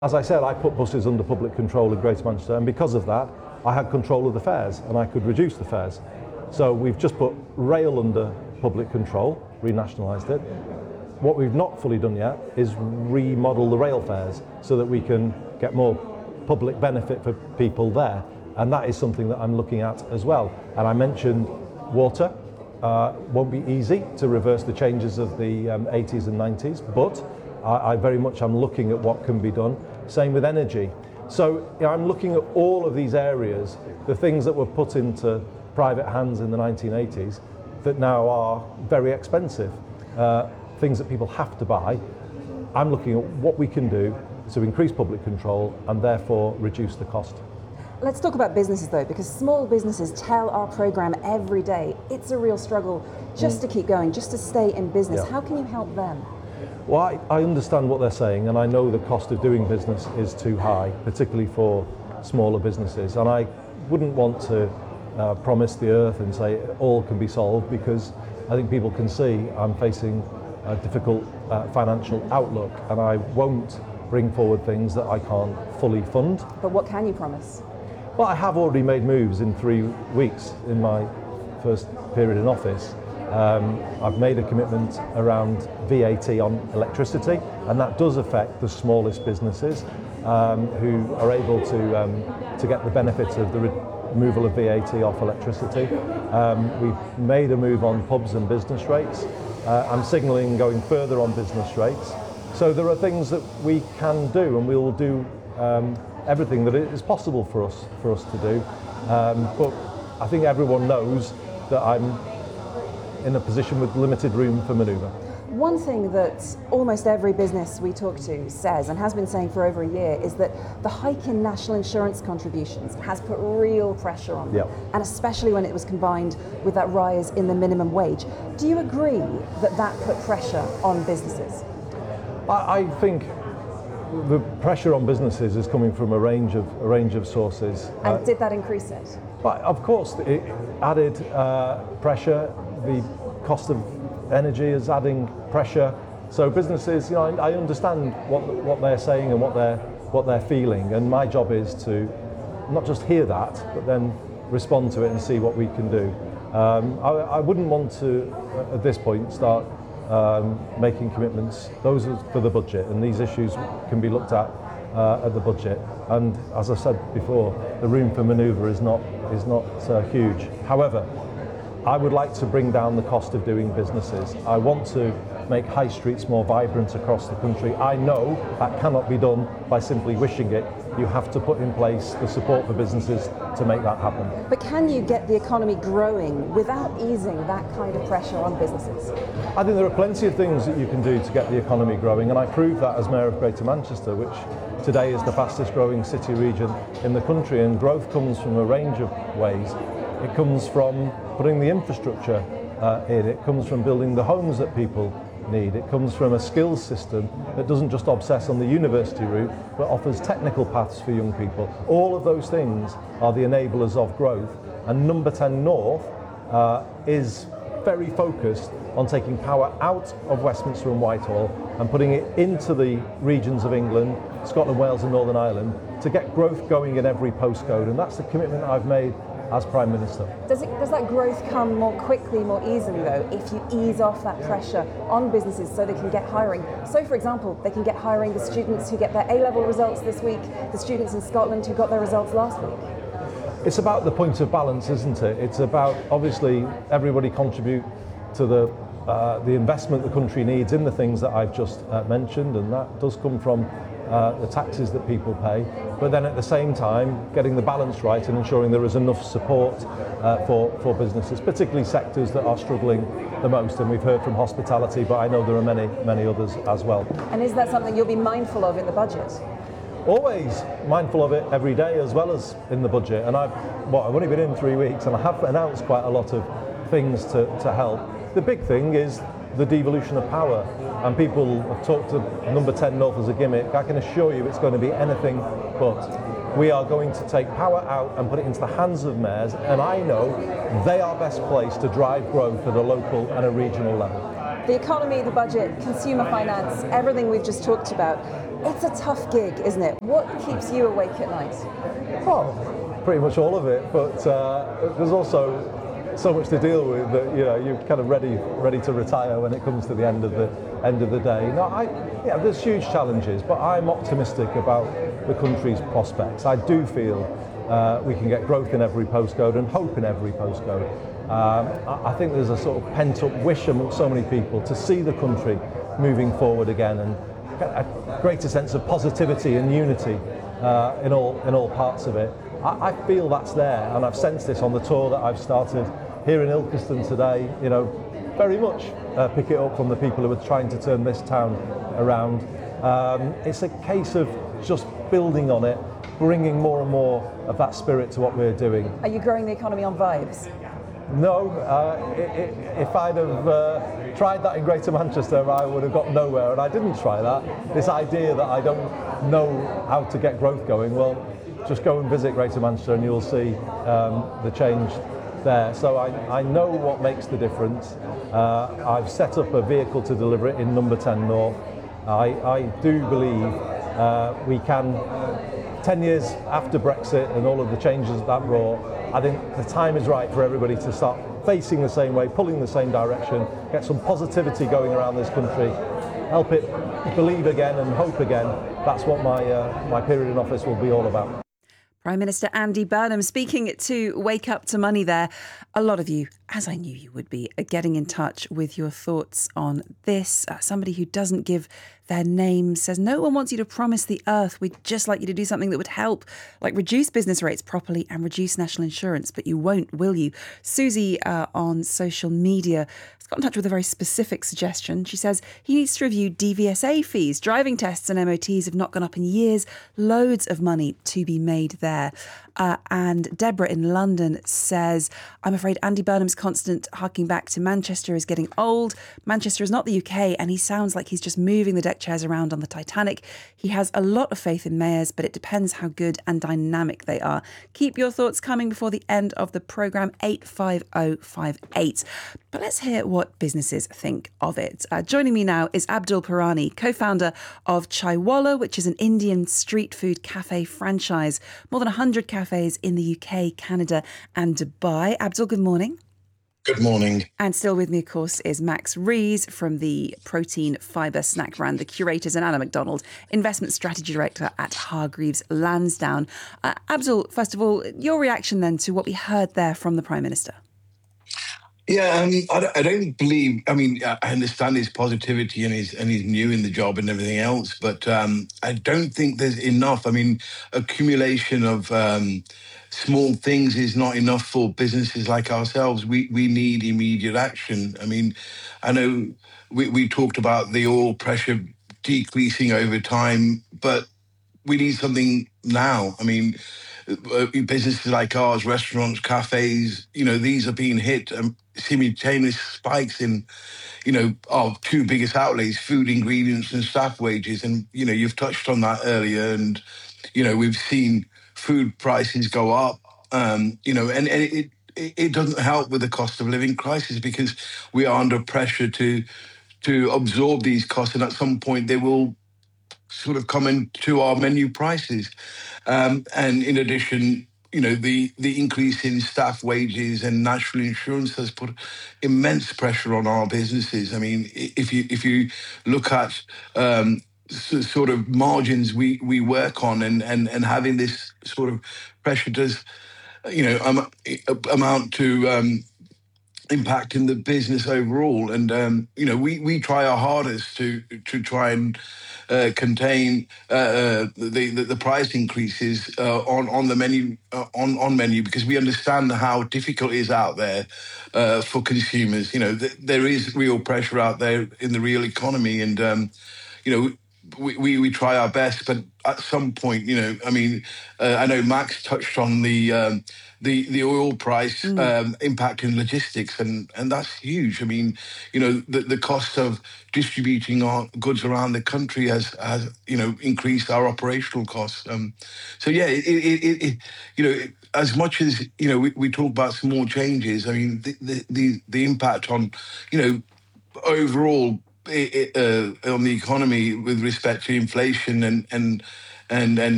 As I said, I put buses under public control in Greater Manchester, and because of that, I had control of the fares and I could reduce the fares. So we've just put rail under public control, renationalised it. What we've not fully done yet is remodel the rail fares so that we can get more public benefit for people there. And that is something that I'm looking at as well. And I mentioned water. Won't be easy to reverse the changes of the 80s and 90s, but I very much am looking at what can be done. Same with energy. So I'm looking at all of these areas, the things that were put into private hands in the 1980s that now are very expensive, things that people have to buy. I'm looking at what we can do to increase public control and therefore reduce the cost. Let's talk about businesses though, because small businesses tell our programme every day it's a real struggle just to keep going, just to stay in business. Yeah. How can you help them? Well, I understand what they're saying, and I know the cost of doing business is too high, particularly for smaller businesses. And I wouldn't want to promise the earth and say all can be solved, because I think people can see I'm facing a difficult financial outlook, and I won't bring forward things that I can't fully fund. But what can you promise? Well, I have already made moves in 3 weeks in my first period in office. I've made a commitment around VAT on electricity, and that does affect the smallest businesses who are able to get the benefits of the removal of VAT off electricity. We've made a move on pubs and business rates. I'm signalling going further on business rates. So there are things that we can do, and we will do everything that is possible for us to do. But I think everyone knows that I'm in a position with limited room for manoeuvre. One thing that almost every business we talk to says, and has been saying for over a year, is that the hike in national insurance contributions has put real pressure on them, and especially when it was combined with that rise in the minimum wage. Do you agree that that put pressure on businesses? I think the pressure on businesses is coming from a range of sources. And did that increase it? But of course, it added pressure. The cost of energy is adding pressure. So businesses, I understand what they're saying and what they're feeling, and my job is to not just hear that, but then respond to it and see what we can do. I wouldn't want to, at this point, start making commitments. Those are for the budget, and these issues can be looked at the budget. And as I said before, the room for manoeuvre is not huge. However, I would like to bring down the cost of doing businesses. I want to make high streets more vibrant across the country. I know that cannot be done by simply wishing it. You have to put in place the support for businesses to make that happen. But can you get the economy growing without easing that kind of pressure on businesses? I think there are plenty of things that you can do to get the economy growing, and I proved that as Mayor of Greater Manchester, which today is the fastest growing city region in the country, and growth comes from a range of ways. It comes from putting the infrastructure in, it comes from building the homes that people need, it comes from a skills system that doesn't just obsess on the university route but offers technical paths for young people. All of those things are the enablers of growth, and Number 10 North is very focused on taking power out of Westminster and Whitehall and putting it into the regions of England, Scotland, Wales and Northern Ireland to get growth going in every postcode, and that's the commitment I've made as Prime Minister. Does that growth come more quickly, more easily though, if you ease off that pressure on businesses so they can get hiring? So for example, they can get hiring the students who get their A-level results this week, the students in Scotland who got their results last week. It's about the point of balance, isn't it? It's about, obviously, everybody contribute to the investment the country needs in the things that I've just mentioned, and that does come from the taxes that people pay, but then at the same time getting the balance right and ensuring there is enough support for businesses, particularly sectors that are struggling the most, and we've heard from hospitality, but I know there are many others as well. And is that something you'll be mindful of in the budget? Always mindful of it every day, as well as in the budget, and I've only been in 3 weeks and I have announced quite a lot of things to help. The big thing is the devolution of power, and people have talked to Number 10 North as a gimmick. I can assure you it's going to be anything but. We are going to take power out and put it into the hands of mayors, and I know they are best placed to drive growth at a local and a regional level. The economy, the budget, consumer finance, everything we've just talked about, It's a tough gig, isn't it? What keeps you awake at night? Well, pretty much all of it, but there's also so much to deal with that you're kind of ready to retire when it comes to the end of the day. No, there's huge challenges, but I'm optimistic about the country's prospects. I do feel we can get growth in every postcode and hope in every postcode. I think there's a sort of pent-up wish among so many people to see the country moving forward again, and a greater sense of positivity and unity in all parts of it. I feel that's there, and I've sensed this on the tour that I've started here in Ilkeston today. Very much pick it up from the people who are trying to turn this town around. It's a case of just building on it, bringing more and more of that spirit to what we're doing. Are you growing the economy on vibes? No, if I'd have tried that in Greater Manchester, I would have got nowhere, and I didn't try that. This idea that I don't know how to get growth going, well, just go and visit Greater Manchester and you'll see the change there. So I know what makes the difference. I've set up a vehicle to deliver it in number 10 North. I do believe we can, 10 years after Brexit and all of the changes that brought, I think the time is right for everybody to start facing the same way, pulling the same direction, get some positivity going around this country, help it believe again and hope again. That's what my period in office will be all about. Prime Minister Andy Burnham speaking to Wake Up to Money there. A lot of you, as I knew you would be, are getting in touch with your thoughts on this. Somebody who doesn't give their name says, no one wants you to promise the earth. We'd just like you to do something that would help, like reduce business rates properly and reduce national insurance, but you won't, will you? Susie on social media has got in touch with a very specific suggestion. She says he needs to review DVSA fees. Driving tests and MOTs have not gone up in years. Loads of money to be made there. And Deborah in London says, I'm afraid Andy Burnham's constant harking back to Manchester is getting old. Manchester is not the UK, and he sounds like he's just moving the deck chairs around on the Titanic. He has a lot of faith in mayors, but it depends how good and dynamic they are. Keep your thoughts coming before the end of the programme, 85058. But let's hear what businesses think of it. Joining me now is Abdul Purani, co-founder of Chaiwalla, which is an Indian street food cafe franchise. More than 100 cafes in the UK, Canada and Dubai. Abdul, good morning. Good morning. And still with me, of course, is Max Rees from the protein fibre snack brand The Curators, and Anna MacDonald, Investment Strategy Director at Hargreaves Lansdown. Abdul, first of all, your reaction then to what we heard there from the Prime Minister. Yeah, I don't believe. I mean, I understand his positivity and he's new in the job and everything else, but I don't think there's enough. I mean, accumulation of small things is not enough for businesses like ourselves. We need immediate action. I mean, I know we talked about the oil pressure decreasing over time, but we need something now. I mean, businesses like ours, restaurants, cafes, these are being hit. Simultaneous spikes in, our two biggest outlays, food ingredients and staff wages. And, you've touched on that earlier. And, we've seen food prices go up, and it doesn't help with the cost of living crisis because we are under pressure to absorb these costs. And at some point they will sort of come into our menu prices. And in addition, the increase in staff wages and national insurance has put immense pressure on our businesses. I mean, if you look at sort of margins we work on and having this sort of pressure does, amount to impacting the business overall. And, we try our hardest to try and contain the price increases on the menu, on menu, because we understand how difficult it is out there for consumers. There is real pressure out there in the real economy, and, we try our best, but at some point, I know Max touched on the oil price impacting logistics, and that's huge. I mean, the cost of distributing our goods around the country has increased our operational costs. So yeah, as much as we talk about small changes, I mean, the impact on overall on the economy with respect to inflation and